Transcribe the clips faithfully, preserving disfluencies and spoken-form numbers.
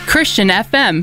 Christian F M.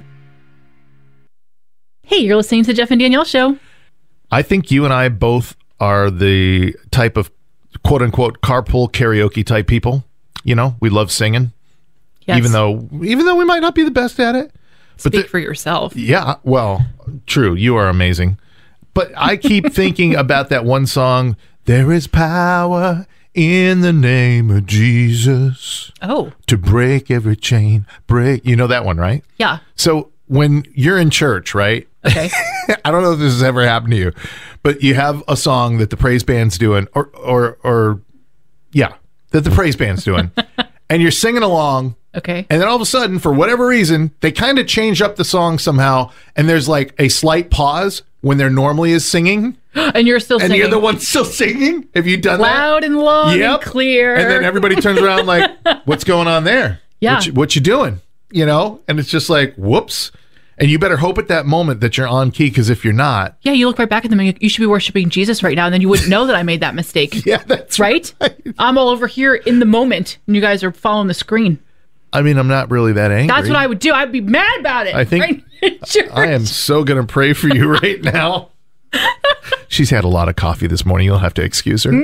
Hey, you're listening to the Jeff and Danielle Show. I think you and I both are the type of quote-unquote carpool karaoke type people. You know, we love singing. Yes. Even though even though we might not be the best at it. Speak but the, for yourself. Yeah, well, true. You are amazing. But I keep thinking about that one song, There is Power in the Name of Jesus. Oh. To break every chain, break. You know that one, right? Yeah. So when you're in church, right? Okay. I don't know if this has ever happened to you, but you have a song that the praise band's doing, or, or, or yeah, that the praise band's doing, and you're singing along. Okay. And then all of a sudden, for whatever reason, they kind of change up the song somehow, and there's like a slight pause when there normally is singing. And you're still and singing. And you're the one still singing? Have you done Loud that? and long yep. and clear. And then everybody turns around like, what's going on there? Yeah. What you, what you doing? You know? And it's just like, whoops. And you better hope at that moment that you're on key, because if you're not. Yeah, you look right back at them and you, you should be worshiping Jesus right now, and then you wouldn't know that I made that mistake. Yeah, that's right. right. I'm all over here in the moment, and you guys are following the screen. I mean, I'm not really that angry. That's what I would do. I'd be mad about it. I think right? I am so going to pray for you right now. She's had a lot of coffee this morning. You'll have to excuse her.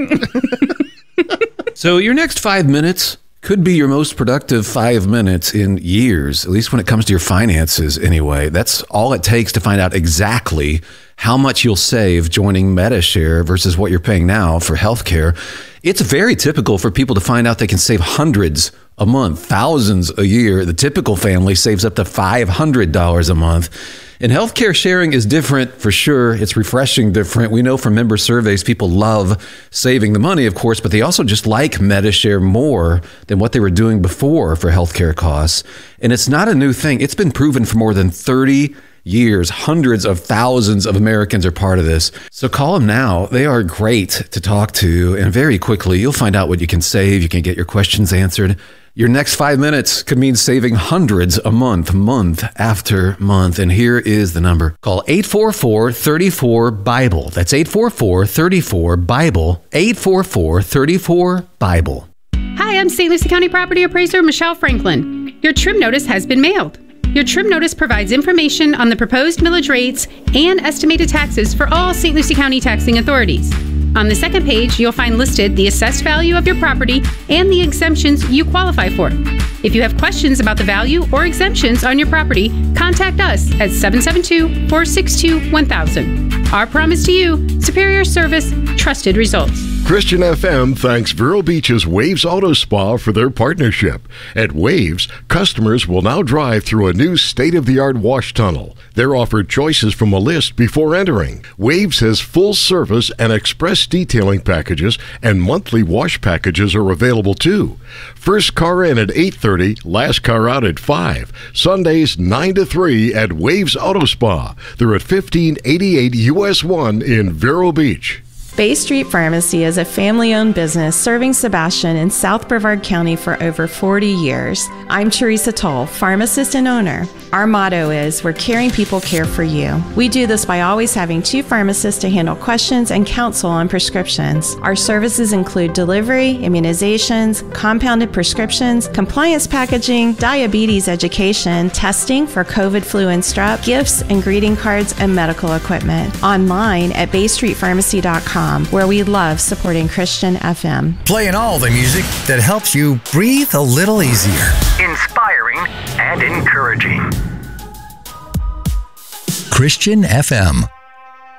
So your next five minutes could be your most productive five minutes in years, at least when it comes to your finances anyway. That's all it takes to find out exactly how much you'll save joining Medi-Share versus what you're paying now for healthcare. It's very typical for people to find out they can save hundreds a month, thousands a year. The typical family saves up to five hundred dollars a month. And healthcare sharing is different for sure. It's refreshing different. We know from member surveys, people love saving the money, of course, but they also just like Medi-Share more than what they were doing before for healthcare costs. And it's not a new thing. It's been proven for more than thirty years. Hundreds of thousands of Americans are part of this. So call them now. They are great to talk to. And very quickly, you'll find out what you can save. You can get your questions answered. Your next five minutes could mean saving hundreds a month, month after month. And here is the number. Call eight four four, three four, BIBLE. That's eight four four, three four, BIBLE. eight four four, three four, BIBLE. Hi, I'm Saint Lucie County Property Appraiser Michelle Franklin. Your trim notice has been mailed. Your trim notice provides information on the proposed millage rates and estimated taxes for all Saint Lucie County taxing authorities. On the second page, you'll find listed the assessed value of your property and the exemptions you qualify for. If you have questions about the value or exemptions on your property, contact us at seven seven two, four six two, one thousand. Our promise to you, superior service, trusted results. Christian F M thanks Vero Beach's Waves Auto Spa for their partnership. At Waves, customers will now drive through a new state-of-the-art wash tunnel. They're offered choices from a list before entering. Waves has full service and express detailing packages, and monthly wash packages are available too. First car in at eight thirty, last car out at five. Sundays nine to three at Waves Auto Spa. They're at fifteen eighty-eight U S one in Vero Beach. Bay Street Pharmacy is a family-owned business serving Sebastian in South Brevard County for over forty years. I'm Teresa Toll, pharmacist and owner. Our motto is, we're caring people care for you. We do this by always having two pharmacists to handle questions and counsel on prescriptions. Our services include delivery, immunizations, compounded prescriptions, compliance packaging, diabetes education, testing for COVID, flu, and strep, gifts and greeting cards, and medical equipment. Online at bay street pharmacy dot com, where we love supporting Christian F M. Playing all the music that helps you breathe a little easier. Inspiring and encouraging. Christian F M.